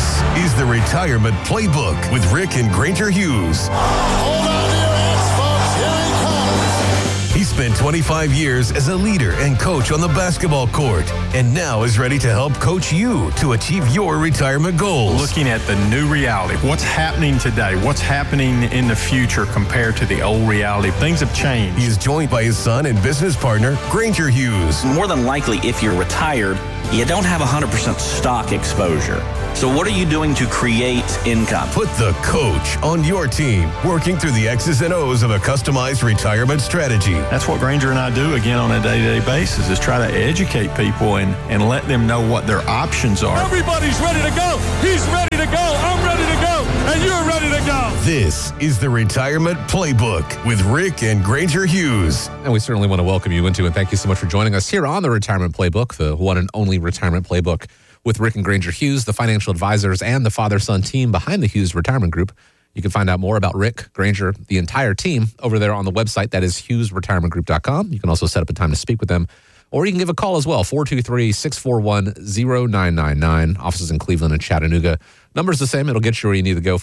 This is the Retirement Playbook with Rick and Granger Hughes. Hold on to your hats, folks. Here he comes. He spent 25 years as a leader and coach on the basketball court, and now is ready to help coach you to achieve your retirement goals. Looking at the new reality, what's happening today, what's happening in the future compared to the old reality. Things have changed. He is joined by his son and business partner, Granger Hughes. More than likely, if you're retired, you don't have 100% stock exposure. So what are you doing to create income? Put the coach on your team, working through the X's and O's of a customized retirement strategy. That's what Granger and I do, again, on a day-to-day basis, is try to educate people and let them know what their options are. Everybody's ready to go. He's ready to go. I'm ready to go. And you're ready to go. This is the Retirement Playbook with Rick and Granger Hughes. And we certainly want to welcome you into, and thank you so much for joining us here on the Retirement Playbook, the one and only Retirement Playbook with Rick and Granger Hughes, the financial advisors and the father-son team behind the Hughes Retirement Group. You can find out more about Rick, Granger, the entire team over there on the website. That is HughesRetirementGroup.com. You can also set up a time to speak with them, or you can give a call as well, 423-641-0999. Offices in Cleveland and Chattanooga. Number's the same. It'll get you where you need to go,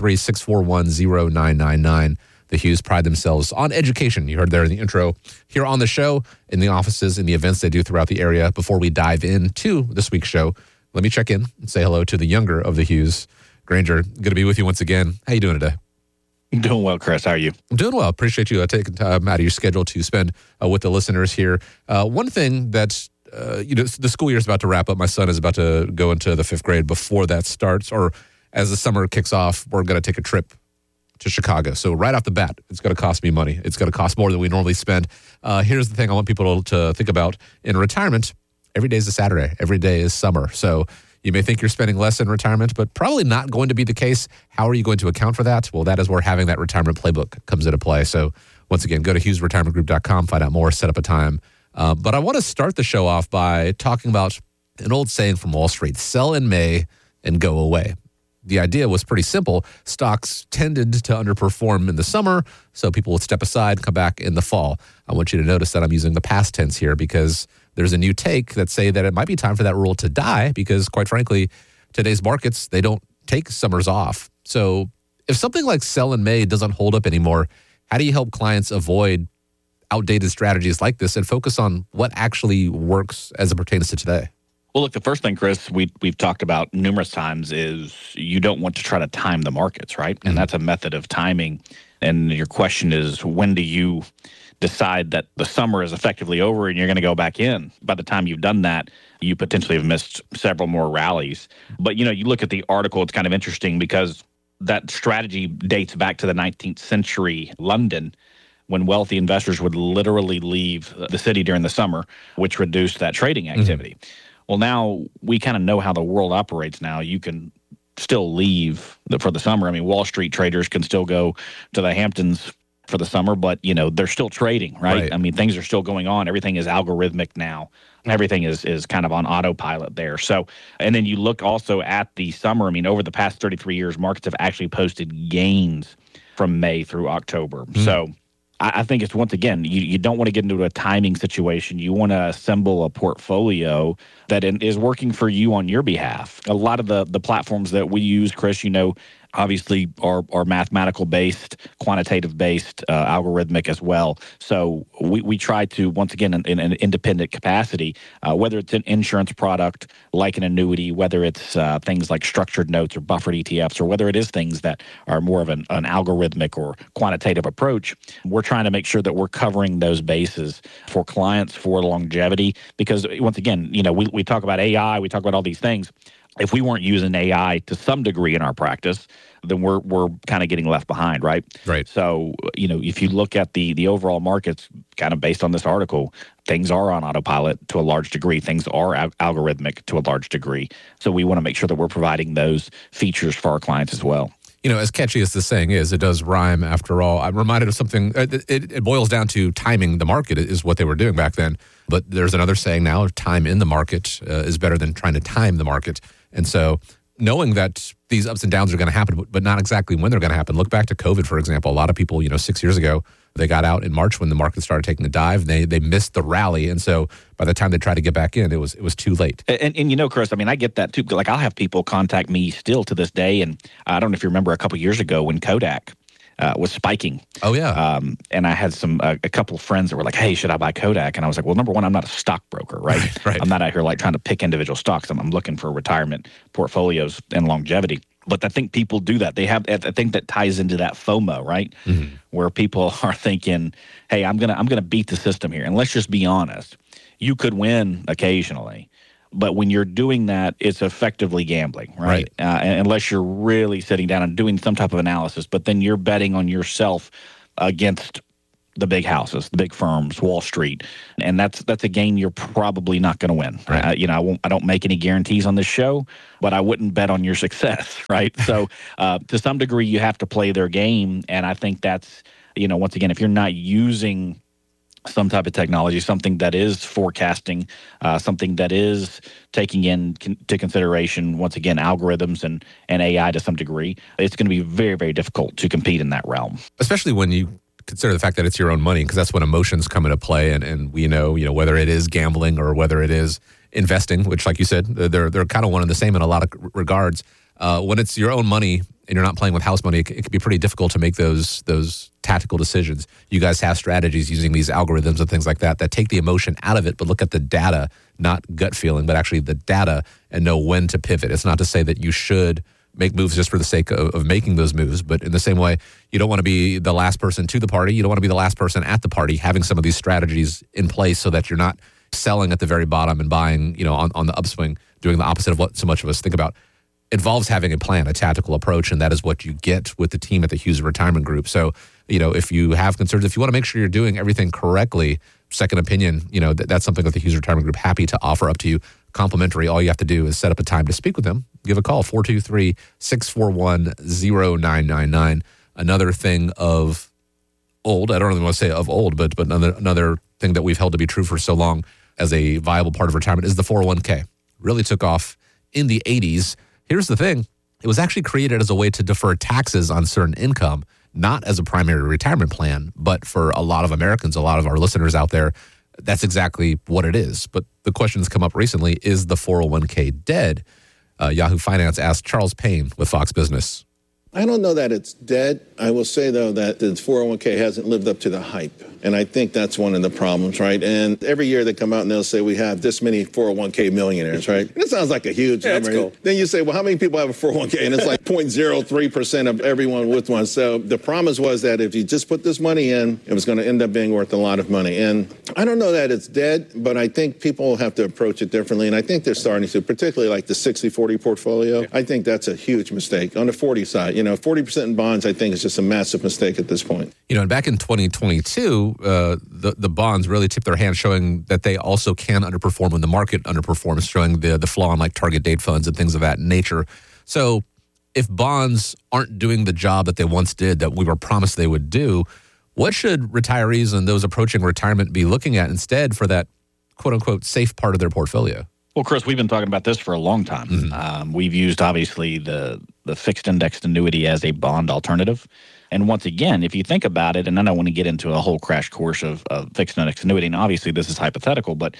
423-641-0999. The Hughes pride themselves on education. You heard there in the intro here on the show, in the offices, in the events they do throughout the area. Before we dive into this week's show, let me check in and say hello to the younger of the Hughes. Granger, good to be with you once again. How you doing today? I'm doing well, Chris. How are you? I'm doing well. Appreciate you taking time out of your schedule to spend with the listeners here. One thing that, the school year is about to wrap up. My son is about to go into the 5th grade. Before that starts, or as the summer kicks off, we're going to take a trip to Chicago. So right off the bat, it's going to cost me money. It's going to cost more than we normally spend. Here's the thing I want people to think about in retirement. Every day is a Saturday. Every day is summer. So you may think you're spending less in retirement, but probably not going to be the case. How are you going to account for that? Well, that is where having that retirement playbook comes into play. So once again, go to HughesRetirementGroup.com, find out more, set up a time. But I want to start the show off by talking about an old saying from Wall Street: sell in May and go away. The idea was pretty simple. Stocks tended to underperform in the summer, so people would step aside and come back in the fall. I want you to notice that I'm using the past tense here because there's a new take that say that it might be time for that rule to die because, quite frankly, today's markets, they don't take summers off. So if something like sell in May doesn't hold up anymore, how do you help clients avoid outdated strategies like this and focus on what actually works as it pertains to today? Well, look, the first thing, Chris, we've talked about numerous times is you don't want to try to time the markets, right? Mm-hmm. And that's a method of timing. And your question is, when do you decide that the summer is effectively over and you're going to go back in? By the time you've done that, you potentially have missed several more rallies. But, you look at the article, it's kind of interesting because that strategy dates back to the 19th century London, when wealthy investors would literally leave the city during the summer, which reduced that trading activity. Mm-hmm. Well, now we kind of know how the world operates now. You can still leave for the summer. I mean, Wall Street traders can still go to the Hamptons for the summer, but, they're still trading, right? I mean, things are still going on. Everything is algorithmic now. Everything is kind of on autopilot there. So, and then you look also at the summer. I mean, over the past 33 years, markets have actually posted gains from May through October. Mm. So I think it's, once again, you don't want to get into a timing situation. You want to assemble a portfolio that is working for you on your behalf. A lot of the platforms that we use, Chris, obviously are mathematical based, quantitative based, algorithmic as well. So we try to, once again, in an independent capacity, whether it's an insurance product like an annuity, whether it's things like structured notes or buffered ETFs, or whether it is things that are more of an algorithmic or quantitative approach, we're trying to make sure that we're covering those bases for clients for longevity. Because once again, we talk about AI, we talk about all these things. If we weren't using AI to some degree in our practice, then we're kind of getting left behind, right? Right. So, if you look at the overall markets, kind of based on this article, things are on autopilot to a large degree. Things are algorithmic to a large degree. So we want to make sure that we're providing those features for our clients as well. As catchy as the saying is, it does rhyme after all. I'm reminded of something. It boils down to timing the market is what they were doing back then. But there's another saying now, time in the market is better than trying to time the market. And so knowing that these ups and downs are going to happen, but not exactly when they're going to happen. Look back to COVID, for example. A lot of people, 6 years ago, They got out in March when the market started taking a dive. They missed the rally, and so by the time they tried to get back in, it was too late. And Chris, I mean, I get that too. Like, I'll have people contact me still to this day, and I don't know if you remember a couple years ago when Kodak was spiking. Oh yeah. And I had a couple of friends that were like, "Hey, should I buy Kodak?" And I was like, "Well, number one, I'm not a stockbroker, right? Right. I'm not out here like trying to pick individual stocks. I'm looking for retirement portfolios and longevity." But I think people do that. I think that ties into that FOMO, right? Mm-hmm. Where people are thinking, "Hey, I'm gonna beat the system here." And let's just be honest, you could win occasionally, but when you're doing that, it's effectively gambling, right? Unless you're really sitting down and doing some type of analysis, but then you're betting on yourself against the big houses, the big firms, Wall Street, and that's a game you're probably not going to win. Right. I don't make any guarantees on this show, but I wouldn't bet on your success, right? So to some degree, you have to play their game, and I think that's, once again, if you're not using some type of technology, something that is forecasting, something that is taking into consideration, once again, algorithms and AI to some degree, it's going to be very, very difficult to compete in that realm. Especially when you consider the fact that it's your own money, because that's when emotions come into play, and we know, whether it is gambling or whether it is investing, which, like you said, they're kind of one and the same in a lot of regards. When it's your own money and you're not playing with house money, it can be pretty difficult to make those tactical decisions. You guys have strategies using these algorithms and things like that take the emotion out of it, but look at the data, not gut feeling, but actually the data, and know when to pivot. It's not to say that you should make moves just for the sake of making those moves, but in the same way, you don't want to be the last person to the party. You don't want to be the last person at the party, having some of these strategies in place so that you're not selling at the very bottom and buying, on the upswing, doing the opposite of what so much of us think about. Involves having a plan, a tactical approach, and that is what you get with the team at the Hughes Retirement Group. So, if you have concerns, if you want to make sure you're doing everything correctly, second opinion, that's something that the Hughes Retirement Group happy to offer up to you. Complimentary. All you have to do is set up a time to speak with them. Give a call, 423-641-0999. Another thing of old, I don't really want to say of old, but another thing that we've held to be true for so long as a viable part of retirement is the 401k. Really took off in the 80s. Here's the thing. It was actually created as a way to defer taxes on certain income, not as a primary retirement plan, but for a lot of Americans, a lot of our listeners out there, that's exactly what it is. But the question that's come up recently, is the 401k dead? Yahoo Finance asked Charles Payne with Fox Business. I don't know that it's dead. I will say, though, that the 401k hasn't lived up to the hype. And I think that's one of the problems, right? And every year they come out and they'll say we have this many 401k millionaires, right? It sounds like a huge number. Cool. Then you say, well, how many people have a 401k? And it's like 0.03% of everyone with one. So the promise was that if you just put this money in, it was going to end up being worth a lot of money. And I don't know that it's dead, but I think people have to approach it differently. And I think they're starting to, particularly like the 60-40 portfolio. Yeah. I think that's a huge mistake. On the 40 side, 40% in bonds, I think is just a massive mistake at this point. And back in 2022, the bonds really tipped their hand, showing that they also can underperform when the market underperforms, showing the flaw in like target date funds and things of that nature. So if bonds aren't doing the job that they once did, that we were promised they would do, what should retirees and those approaching retirement be looking at instead for that quote unquote safe part of their portfolio? Well, Chris, we've been talking about this for a long time. Mm-hmm. We've used, obviously, the fixed indexed annuity as a bond alternative. And once again, if you think about it, and I don't want to get into a whole crash course of fixed indexed annuity, and obviously this is hypothetical, but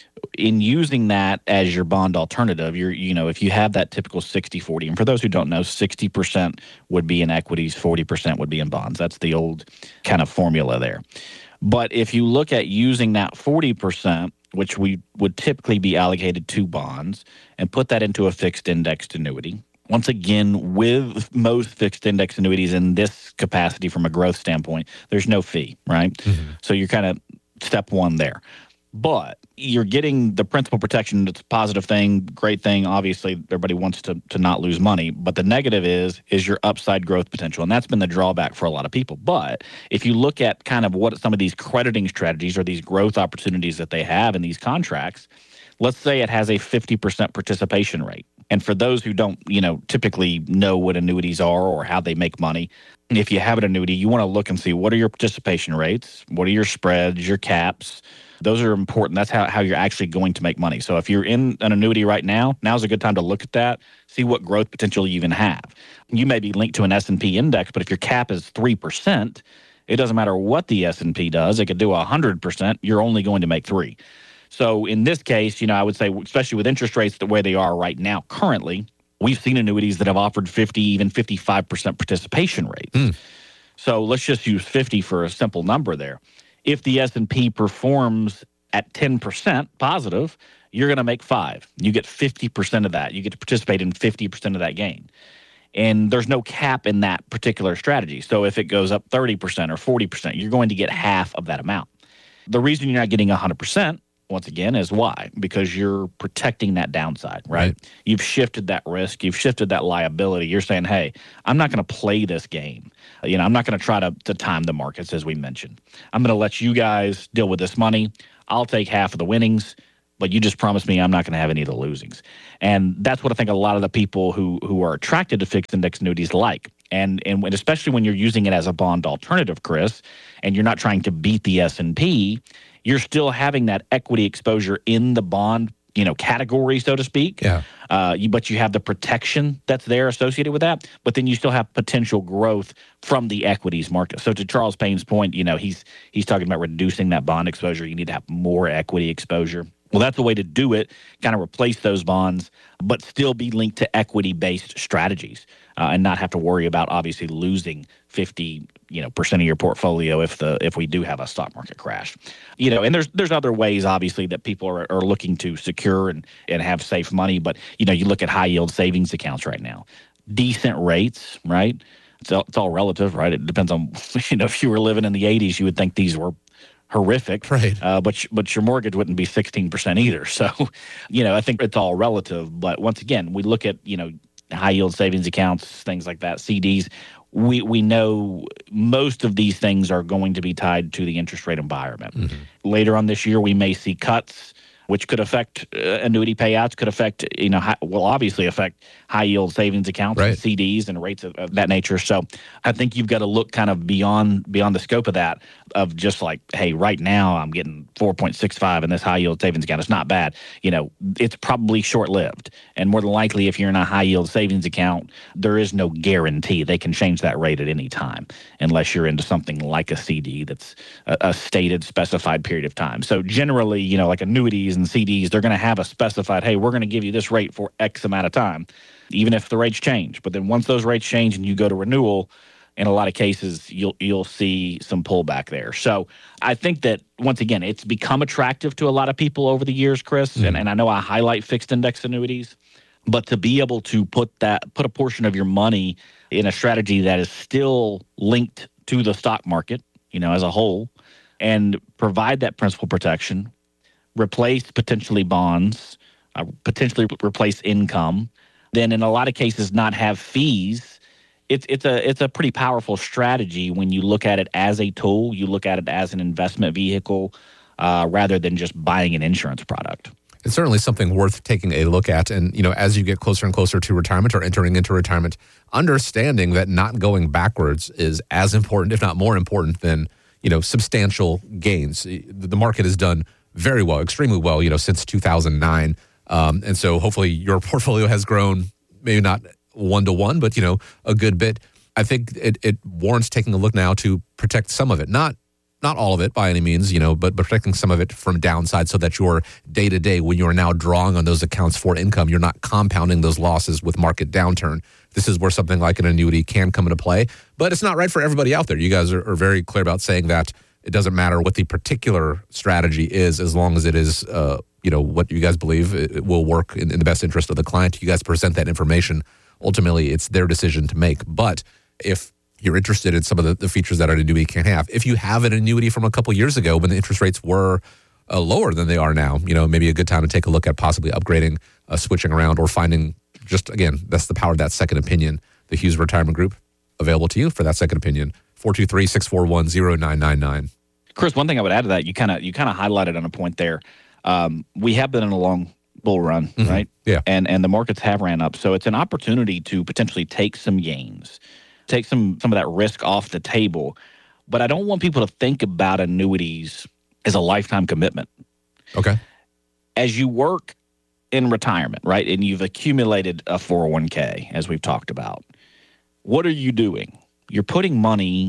in using that as your bond alternative, if you have that typical 60-40, and for those who don't know, 60% would be in equities, 40% would be in bonds. That's the old kind of formula there. But if you look at using that 40%, which we would typically be allocated to bonds, and put that into a fixed indexed annuity. Once again, with most fixed index annuities in this capacity from a growth standpoint, there's no fee, right? Mm-hmm. So you're kind of step one there. But you're getting the principal protection. It's a positive thing, great thing. Obviously, everybody wants to not lose money. But the negative is your upside growth potential. And that's been the drawback for a lot of people. But if you look at kind of what some of these crediting strategies or these growth opportunities that they have in these contracts, let's say it has a 50% participation rate. And for those who don't, typically know what annuities are or how they make money, if you have an annuity, you want to look and see what are your participation rates, what are your spreads, your caps. Those are important. That's how you're actually going to make money. So if you're in an annuity right now, now's a good time to look at that, see what growth potential you even have. You may be linked to an S&P index, but if your cap is 3%, It doesn't matter what the S&P does. It could do 100%. You're only going to make 3. So in this case, I would say, especially with interest rates the way they are right now currently, we've seen annuities that have offered 50, even 55% participation rates. So let's just use 50 for a simple number there. If the S&P performs at 10% positive, you're going to make 5. You get 50% of that. You get to participate in 50% of that gain. And there's no cap in that particular strategy. So if it goes up 30% or 40%, you're going to get half of that amount. The reason you're not getting 100%, once again, is why? Because you're protecting that downside, right? You've shifted that risk. You've shifted that liability. You're saying, hey, I'm not going to play this game. I'm not going to try to time the markets, as we mentioned. I'm going to let you guys deal with this money. I'll take half of the winnings, but you just promised me I'm not going to have any of the losings. And that's what I think a lot of the people who are attracted to fixed index annuities like. And especially when you're using it as a bond alternative, Chris, and you're not trying to beat the S&P, you're still having that equity exposure in the bond, category, so to speak. Yeah. But you have the protection that's there associated with that. But then you still have potential growth from the equities market. So to Charles Payne's point, he's talking about reducing that bond exposure. You need to have more equity exposure. Well, that's the way to do it, kind of replace those bonds, but still be linked to equity-based strategies and not have to worry about obviously losing 50% of your portfolio if we do have a stock market crash. And there's other ways, obviously, that people are looking to secure and have safe money. But, you look at high-yield savings accounts right now. Decent rates, right? It's all relative, right? It depends on, if you were living in the 80s, you would think these were horrific, right? But your mortgage wouldn't be 16% either. So, I think it's all relative. But once again, we look at high yield savings accounts, things like that, CDs. We know most of these things are going to be tied to the interest rate environment. Mm-hmm. Later on this year, we may see cuts, which could affect annuity payouts, could affect, will obviously affect high yield savings accounts, right, and CDs and rates of that nature. So I think you've got to look kind of beyond the scope of that, of just like, hey, right now I'm getting 4.65 in this high yield savings account. It's not bad. It's probably short lived. And more than likely, if you're in a high yield savings account, there is no guarantee. They can change that rate at any time unless you're into something like a CD that's a stated specified period of time. So generally, like annuities and CDs, they're going to have a specified, hey, we're going to give you this rate for X amount of time, even if the rates change. But then once those rates change and you go to renewal, in a lot of cases, you'll see some pullback there. So I think that, once again, it's become attractive to a lot of people over the years, Chris, and I know I highlight fixed index annuities, but to be able to put a portion of your money in a strategy that is still linked to the stock market, as a whole, and provide that principal protection, replace potentially bonds, potentially replace income, then in a lot of cases not have fees. It's a pretty powerful strategy when you look at it as a tool. You look at it as an investment vehicle rather than just buying an insurance product. It's certainly something worth taking a look at. And, as you get closer and closer to retirement or entering into retirement, understanding that not going backwards is as important, if not more important, than, substantial gains. The market has done very well, extremely well, since 2009. And so hopefully your portfolio has grown, maybe not 1-to-1, but, a good bit. I think it warrants taking a look now to protect some of it. Not all of it by any means, but protecting some of it from downside so that your day-to-day, when you're now drawing on those accounts for income, you're not compounding those losses with market downturn. This is where something like an annuity can come into play, but it's not right for everybody out there. You guys are very clear about saying that it doesn't matter what the particular strategy is, as long as it is, what you guys believe it will work in the best interest of the client. You guys present that information. Ultimately, it's their decision to make. But if you're interested in some of the features that an annuity can have, if you have an annuity from a couple years ago when the interest rates were lower than they are now, maybe a good time to take a look at possibly upgrading, switching around, or finding, just again, that's the power of that second opinion. The Hughes Retirement Group, available to you for that second opinion. 423-641-0999. Chris, one thing I would add to that, you kind of highlighted on a point there. We have been in a long bull run, mm-hmm. right? Yeah. And the markets have ran up. So it's an opportunity to potentially take some gains, take some of that risk off the table. But I don't want people to think about annuities as a lifetime commitment. Okay. As you work in retirement, right, and you've accumulated a 401k, as we've talked about, what are you doing? You're putting money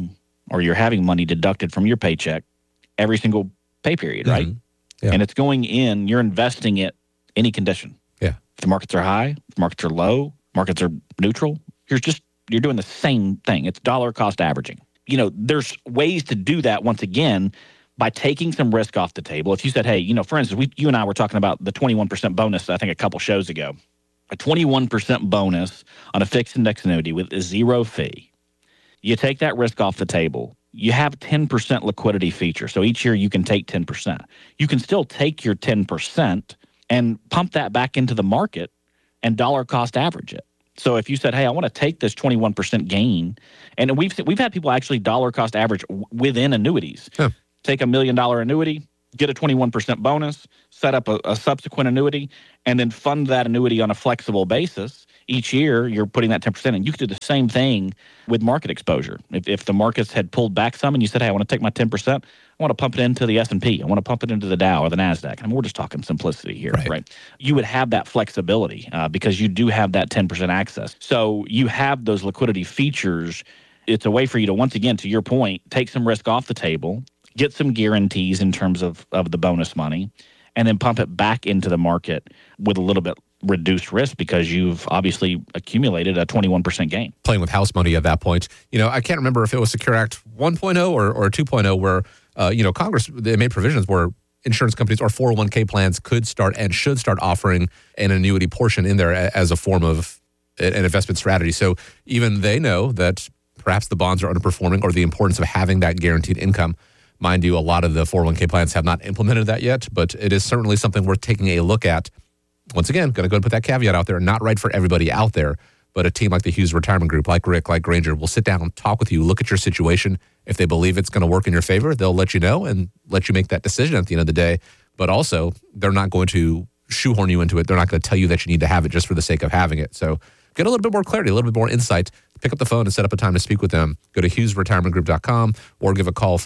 or you're having money deducted from your paycheck every single pay period, right? Yeah. And it's going in, you're investing it any condition. Yeah. If the markets are high, if the markets are low, markets are neutral, you're doing the same thing. It's dollar cost averaging. There's ways to do that once again by taking some risk off the table. If you said, hey, for instance, you and I were talking about the 21% bonus, I think a couple shows ago. A 21% bonus on a fixed index annuity with a zero fee. You take that risk off the table. You have 10% liquidity feature. So each year you can take 10%. You can still take your 10% and pump that back into the market and dollar cost average it. So if you said, hey, I want to take this 21% gain, and we've had people actually dollar cost average within annuities. Huh. Take $1 million annuity, get a 21% bonus, set up a subsequent annuity, and then fund that annuity on a flexible basis. Each year, you're putting that 10% in. You could do the same thing with market exposure. If the markets had pulled back some and you said, hey, I want to take my 10%, I want to pump it into the S&P. I want to pump it into the Dow or the NASDAQ. I mean, we're just talking simplicity here, right? You would have that flexibility because you do have that 10% access. So you have those liquidity features. It's a way for you to, once again, to your point, take some risk off the table, get some guarantees in terms of the bonus money, and then pump it back into the market with a little bit reduced risk because you've obviously accumulated a 21% gain. Playing with house money at that point. I can't remember if it was Secure Act 1.0 or 2.0 where, Congress, they made provisions where insurance companies or 401k plans could start and should start offering an annuity portion in there as a form of an investment strategy. So even they know that perhaps the bonds are underperforming or the importance of having that guaranteed income. Mind you, a lot of the 401k plans have not implemented that yet, but it is certainly something worth taking a look at. Once again, going to go and put that caveat out there, not right for everybody out there, but a team like the Hughes Retirement Group, like Rick, like Granger, will sit down and talk with you, look at your situation. If they believe it's going to work in your favor, they'll let you know and let you make that decision at the end of the day. But also, they're not going to shoehorn you into it. They're not going to tell you that you need to have it just for the sake of having it. So get a little bit more clarity, a little bit more insight. Pick up the phone and set up a time to speak with them. Go to HughesRetirementGroup.com or give a call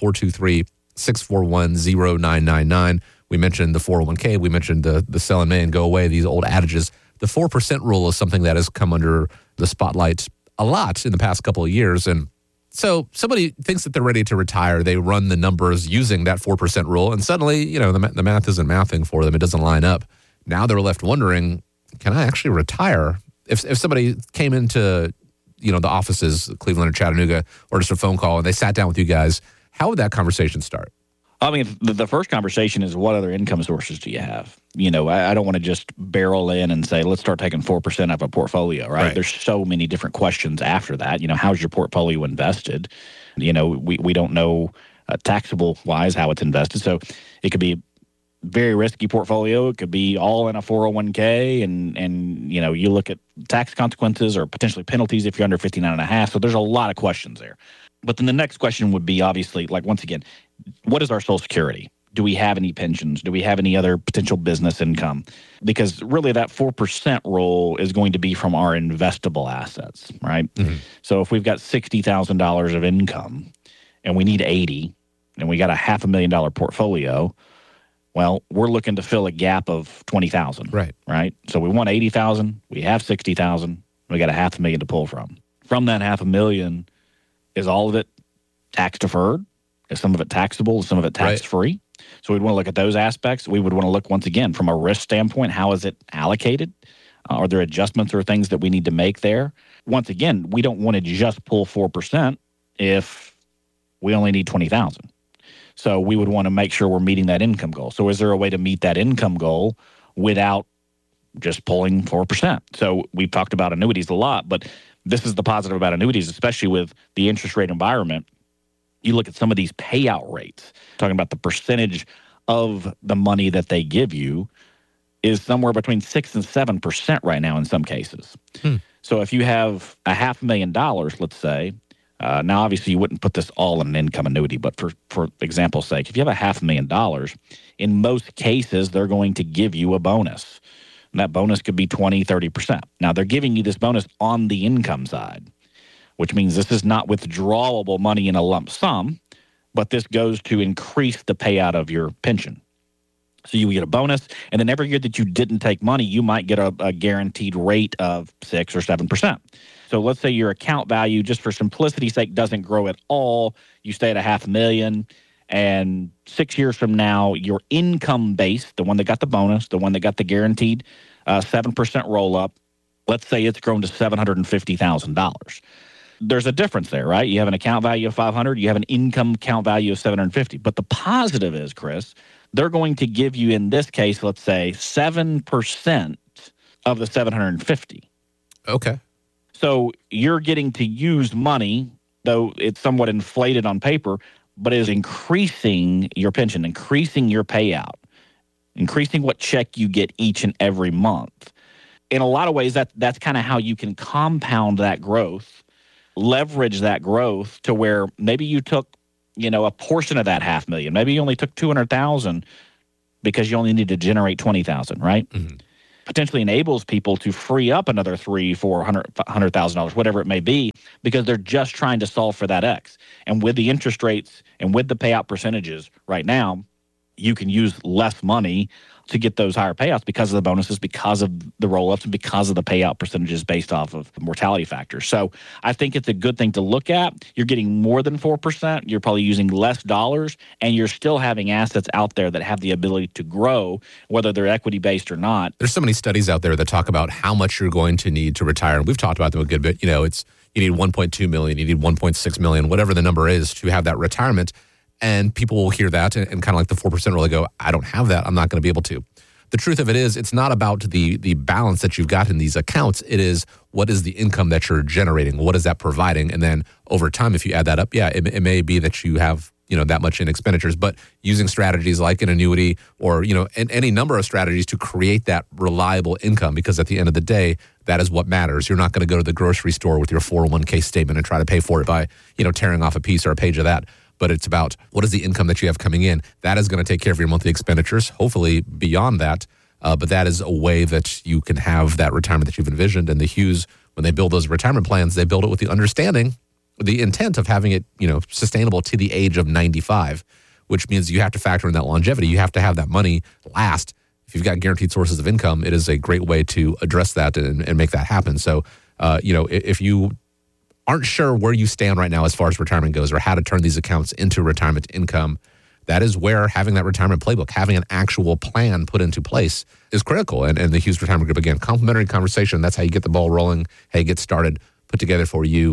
423-641-0999. We mentioned the 401k. We mentioned the sell in May and go away, these old adages. The 4% rule is something that has come under the spotlight a lot in the past couple of years. And so somebody thinks that they're ready to retire. They run the numbers using that 4% rule. And suddenly, the math isn't mathing for them. It doesn't line up. Now they're left wondering, can I actually retire? If somebody came into, the offices, Cleveland or Chattanooga, or just a phone call and they sat down with you guys, how would that conversation start? I mean, the first conversation is what other income sources do you have? I don't want to just barrel in and say, let's start taking 4% of a portfolio, right? There's so many different questions after that. How's your portfolio invested? We don't know taxable-wise how it's invested. So it could be a very risky portfolio. It could be all in a 401k and you look at tax consequences or potentially penalties if you're under 59.5. So there's a lot of questions there. But then the next question would be obviously, once again, what is our Social Security? Do we have any pensions? Do we have any other potential business income? Because really that 4% rule is going to be from our investable assets, right? Mm-hmm. So if we've got $60,000 of income and we need 80 and we got a $500,000 portfolio, well, we're looking to fill a gap of 20,000, right? So we want 80,000, we have 60,000, we got a $500,000 to pull from. From that $500,000, is all of it tax deferred? Is some of it taxable? Is some of it tax free? So we'd want to look at those aspects. We would want to look once again from a risk standpoint. How is it allocated? Are there adjustments or things that we need to make there? Once again, we don't want to just pull 4% if we only need 20,000. So we would want to make sure we're meeting that income goal. So is there a way to meet that income goal without just pulling 4%? So we've talked about annuities a lot, but this is the positive about annuities, especially with the interest rate environment. You look at some of these payout rates, talking about the percentage of the money that they give you is somewhere between 6 and 7% right now in some cases. So if you have a $500,000, let's say, now obviously you wouldn't put this all in an income annuity, but for example's sake, if you have a $500,000, in most cases they're going to give you a bonus. And that bonus could be 20, 30%. Now they're giving you this bonus on the income side, which means this is not withdrawable money in a lump sum, but this goes to increase the payout of your pension. So you get a bonus, and then every year that you didn't take money, you might get a guaranteed rate of 6 or 7%. So let's say your account value, just for simplicity's sake, doesn't grow at all. You stay at $500,000, and 6 years from now, your income base, the one that got the bonus, the one that got the guaranteed 7% roll up, let's say it's grown to $750,000. There's a difference there, right? You have an account value of $500, you have an income account value of $750. But the positive is, Chris, they're going to give you, in this case, let's say 7% of the $750. Okay. So you're getting to use money, though it's somewhat inflated on paper, but it is increasing your pension, increasing your payout, increasing what check you get each and every month. In a lot of ways, that's kind of how you can compound that growth, leverage that growth to where maybe you took, a portion of that $500,000. Maybe you only took $200,000 because you only need to generate $20,000, right? Mm-hmm. Potentially enables people to free up another $300,000, $400,000, whatever it may be, because they're just trying to solve for that X. And with the interest rates and with the payout percentages right now, you can use less money to get those higher payouts because of the bonuses, because of the roll-ups, and because of the payout percentages based off of mortality factors. So I think it's a good thing to look at. You're getting more than 4%. You're probably using less dollars, and you're still having assets out there that have the ability to grow, whether they're equity-based or not. There's so many studies out there that talk about how much you're going to need to retire. And we've talked about them a good bit. You need 1.2 million, you need 1.6 million, whatever the number is to have that retirement. And people will hear that and kind of like the 4% rule, they go, I don't have that. I'm not going to be able to. The truth of it is, it's not about the balance that you've got in these accounts. It is, what is the income that you're generating? What is that providing? And then over time, if you add that up, it may be that you have that much in expenditures, but using strategies like an annuity or and any number of strategies to create that reliable income, because at the end of the day, that is what matters. You're not going to go to the grocery store with your 401k statement and try to pay for it by tearing off a piece or a page of that. But it's about, what is the income that you have coming in? That is going to take care of your monthly expenditures, hopefully beyond that. But that is a way that you can have that retirement that you've envisioned. And the Hughes, when they build those retirement plans, they build it with the understanding, the intent of having it, sustainable to the age of 95, which means you have to factor in that longevity. You have to have that money last. If you've got guaranteed sources of income, it is a great way to address that and make that happen. So, if you aren't sure where you stand right now as far as retirement goes or how to turn these accounts into retirement income, that is where having that retirement playbook, having an actual plan put into place is critical. And the Hughes Retirement Group, again, complimentary conversation. That's how you get the ball rolling, how you get started, put together for you.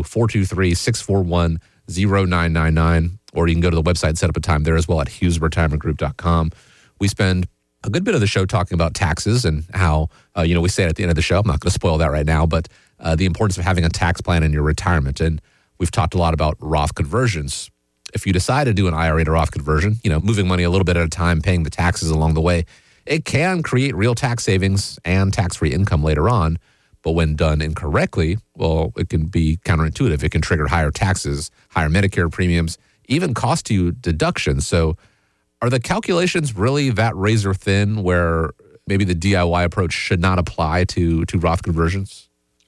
423-641-0999. Or you can go to the website, set up a time there as well at HughesRetirementGroup.com. We spend a good bit of the show talking about taxes and how, we say it at the end of the show. I'm not going to spoil that right now, but the importance of having a tax plan in your retirement. And we've talked a lot about Roth conversions. If you decide to do an IRA to Roth conversion, moving money a little bit at a time, paying the taxes along the way, it can create real tax savings and tax-free income later on. But when done incorrectly, well, it can be counterintuitive. It can trigger higher taxes, higher Medicare premiums, even cost you deductions. So are the calculations really that razor thin where maybe the DIY approach should not apply to Roth conversions?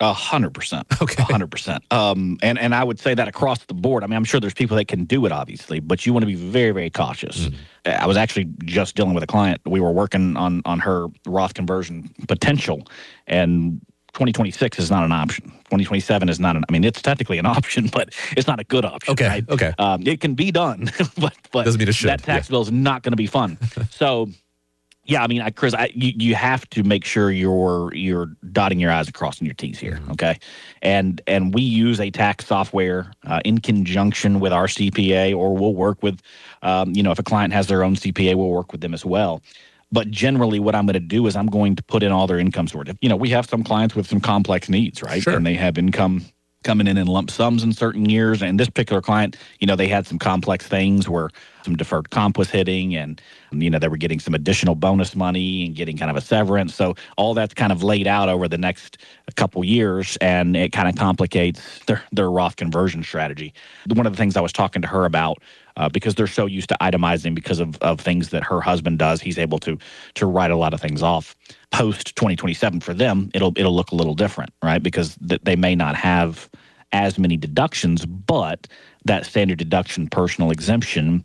100%. Okay. 100%. And I would say that across the board. I mean, I'm sure there's people that can do it, obviously, but you want to be very, very cautious. I was actually just dealing with a client. We were working on her Roth conversion potential, and 2026 is not an option. 2027 is not it's technically an option, but it's not a good option. Okay. Right? Okay. It can be done, but doesn't mean it should. That tax bill is not going to be fun. So, yeah, Chris, you have to make sure you're dotting your I's and crossing your T's here, okay? And we use a tax software in conjunction with our CPA, or we'll work with, if a client has their own CPA, we'll work with them as well. But generally, what I'm going to do is I'm going to put in all their income sources. We have some clients with some complex needs, right? Sure. And they have income coming in lump sums in certain years. And this particular client, they had some complex things where some deferred comp was hitting, and, they were getting some additional bonus money and getting kind of a severance. So all that's kind of laid out over the next couple years, and it kind of complicates their Roth conversion strategy. One of the things I was talking to her about, because they're so used to itemizing because of things that her husband does, he's able to write a lot of things off. Post 2027 for them, it'll look a little different, right? Because they may not have as many deductions, but that standard deduction personal exemption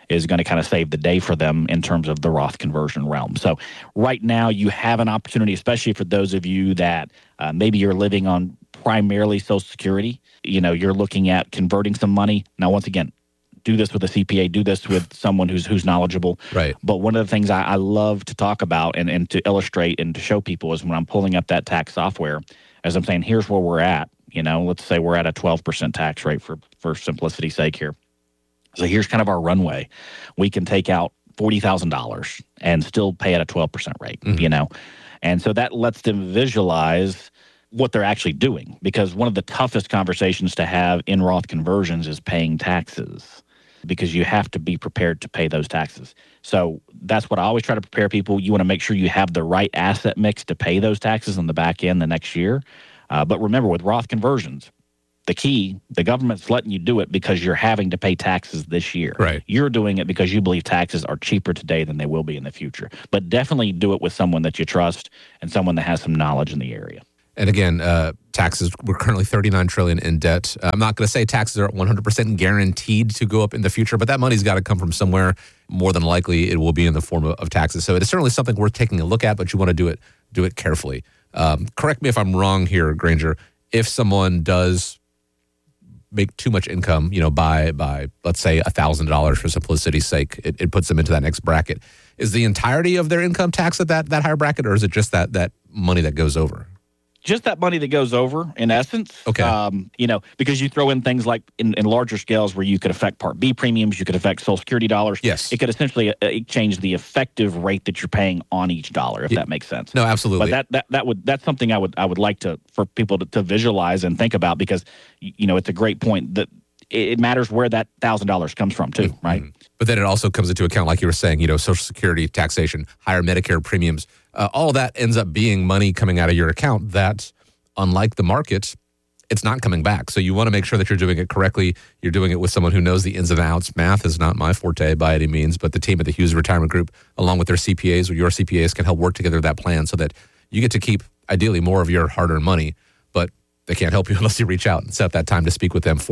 is going to kind of save the day for them in terms of the Roth conversion realm. So right now you have an opportunity, especially for those of you that maybe you're living on primarily Social Security. You're looking at converting some money. Now, once again, do this with a CPA, do this with someone who's knowledgeable. Right. But one of the things I love to talk about and to illustrate and to show people is when I'm pulling up that tax software, as I'm saying, here's where we're at. Let's say we're at a 12% tax rate for simplicity's sake here. So here's kind of our runway. We can take out $40,000 and still pay at a 12% rate, And so that lets them visualize what they're actually doing, because one of the toughest conversations to have in Roth conversions is paying taxes, because you have to be prepared to pay those taxes. So that's what I always try to prepare people. You want to make sure you have the right asset mix to pay those taxes on the back end the next year. But remember, with Roth conversions, the government's letting you do it because you're having to pay taxes this year. Right. You're doing it because you believe taxes are cheaper today than they will be in the future. But definitely do it with someone that you trust and someone that has some knowledge in the area. And again, taxes, we're currently $39 trillion in debt. I'm not going to say taxes are 100% guaranteed to go up in the future, but that money's got to come from somewhere. More than likely, it will be in the form of taxes. So it is certainly something worth taking a look at, but you want to do it carefully. Correct me if I'm wrong here, Granger. If someone does make too much income, by let's say $1,000 for simplicity's sake, it puts them into that next bracket. Is the entirety of their income taxed at that higher bracket, or is it just that money that goes over? Just that money that goes over, in essence. Okay. Because you throw in things like in larger scales where you could affect Part B premiums, you could affect Social Security dollars. Yes. It could essentially change the effective rate that you're paying on each dollar, if that makes sense. No, absolutely. But that's something I would like for people to visualize and think about, because it's a great point that it matters where that $1,000 comes from too, right? But then it also comes into account, like you were saying, Social Security taxation, higher Medicare premiums. All of that ends up being money coming out of your account that, unlike the market, it's not coming back. So you want to make sure that you're doing it correctly. You're doing it with someone who knows the ins and outs. Math is not my forte by any means, but the team at the Hughes Retirement Group, along with their CPAs or your CPAs, can help work together that plan so that you get to keep, ideally, more of your hard-earned money. But they can't help you unless you reach out and set up that time to speak with them.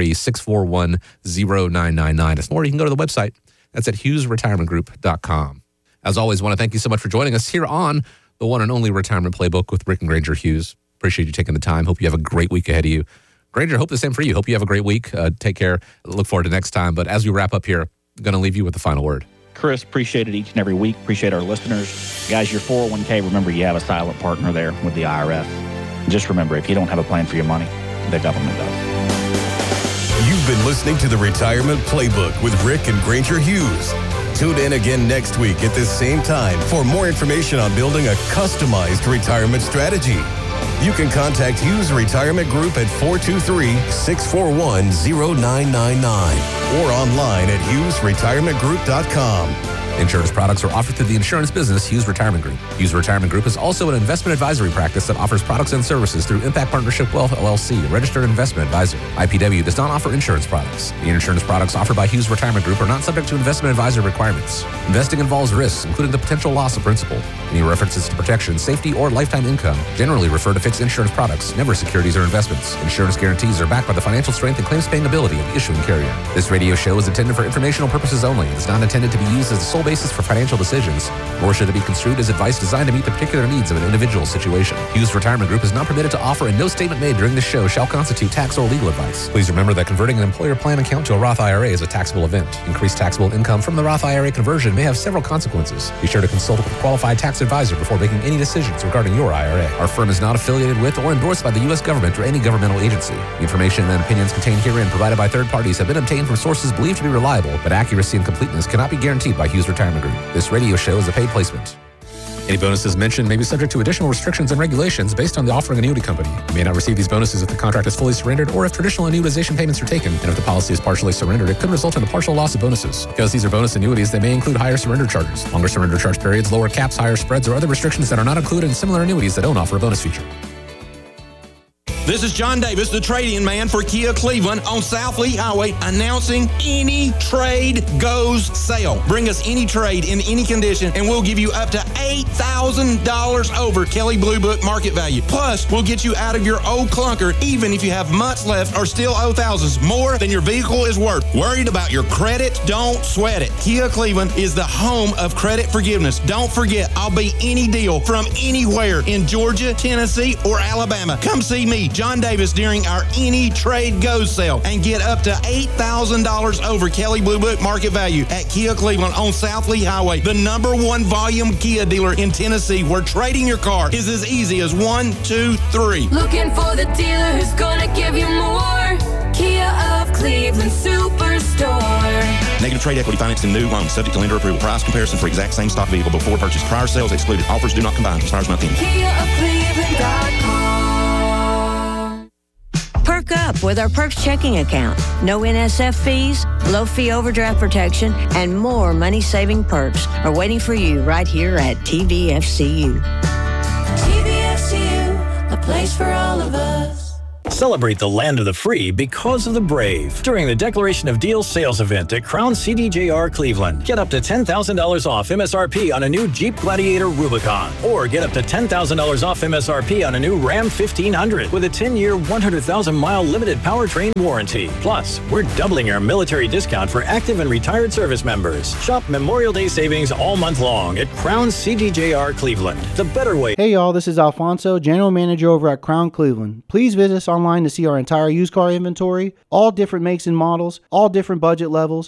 423-641-0999. Or you can go to the website. That's at HughesRetirementGroup.com. As always, I want to thank you so much for joining us here on the one and only Retirement Playbook with Rick and Granger Hughes. Appreciate you taking the time. Hope you have a great week ahead of you. Granger, hope the same for you. Hope you have a great week. Take care. Look forward to next time. But as we wrap up here, I'm going to leave you with the final word. Chris, appreciate it each and every week. Appreciate our listeners. Guys, your 401k, remember you have a silent partner there with the IRS. And just remember, if you don't have a plan for your money, the government does. You've been listening to the Retirement Playbook with Rick and Granger Hughes. Tune in again next week at this same time for more information on building a customized retirement strategy. You can contact Hughes Retirement Group at 423-641-0999 or online at HughesRetirementGroup.com. Insurance products are offered through the insurance business Hughes Retirement Group. Hughes Retirement Group is also an investment advisory practice that offers products and services through Impact Partnership Wealth, LLC, a registered investment advisor. IPW does not offer insurance products. The insurance products offered by Hughes Retirement Group are not subject to investment advisor requirements. Investing involves risks, including the potential loss of principal. Any references to protection, safety, or lifetime income generally refer to fixed insurance products, never securities or investments. Insurance guarantees are backed by the financial strength and claims-paying ability of the issuing carrier. This radio show is intended for informational purposes only. It is not intended to be used as the sole basis for financial decisions, nor should it be construed as advice designed to meet the particular needs of an individual situation. Hughes Retirement Group is not permitted to offer, and no statement made during this show shall constitute tax or legal advice. Please remember that converting an employer plan account to a Roth IRA is a taxable event. Increased taxable income from the Roth IRA conversion may have several consequences. Be sure to consult with a qualified tax advisor before making any decisions regarding your IRA. Our firm is not affiliated with or endorsed by the U.S. government or any governmental agency. The information and opinions contained herein provided by third parties have been obtained from sources believed to be reliable, but accuracy and completeness cannot be guaranteed by Hughes Retirement Group. This radio show is a paid placement. Any bonuses mentioned may be subject to additional restrictions and regulations based on the offering annuity company. You may not receive these bonuses if the contract is fully surrendered or if traditional annuitization payments are taken. And if the policy is partially surrendered, it could result in a partial loss of bonuses. Because these are bonus annuities, they may include higher surrender charges, longer surrender charge periods, lower caps, higher spreads, or other restrictions that are not included in similar annuities that don't offer a bonus feature. This is John Davis, the trade-in man for Kia Cleveland on South Lee Highway, announcing Any Trade Goes sale. Bring us any trade in any condition, and we'll give you up to $8,000 over Kelley Blue Book market value. Plus, we'll get you out of your old clunker, even if you have months left or still owe thousands more than your vehicle is worth. Worried about your credit? Don't sweat it. Kia Cleveland is the home of credit forgiveness. Don't forget, I'll be any deal from anywhere in Georgia, Tennessee, or Alabama. Come see me, John Davis, during our Any Trade Goes sale and get up to $8,000 over Kelley Blue Book market value at Kia Cleveland on South Lee Highway, the #1 volume Kia dealer in Tennessee, where trading your car is as easy as 1, 2, 3. Looking for the dealer who's gonna give you more. Kia of Cleveland Superstore. Negative trade equity financing new loans subject to lender approval. Price comparison for exact same stock vehicle before purchase. Prior sales excluded. Offers do not combine. Expires not in. KiaofCleveland.com. Perk up with our Perks checking account. No NSF fees, low fee overdraft protection, and more money-saving perks are waiting for you right here at TVFCU. TVFCU, a place for all of us. Celebrate the land of the free because of the brave during the Declaration of Deals sales event at Crown CDJR Cleveland. Get up to $10,000 off MSRP on a new Jeep Gladiator Rubicon, or get up to $10,000 off MSRP on a new Ram 1500 with a 10-year, 100,000-mile limited powertrain warranty. Plus, we're doubling our military discount for active and retired service members. Shop Memorial Day savings all month long at Crown CDJR Cleveland. The better way. Hey y'all, this is Alfonso, General Manager over at Crown Cleveland. Please visit us online to see our entire used car inventory, all different makes and models, all different budget levels,